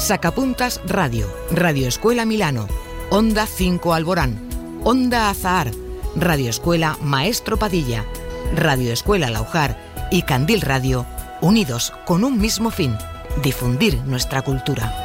Sacapuntas Radio, Radio Escuela Milano, Onda 5 Alborán, Onda Azahar, Radio Escuela Maestro Padilla, Radio Escuela Laujar y Candil Radio, unidos con un mismo fin: difundir nuestra cultura.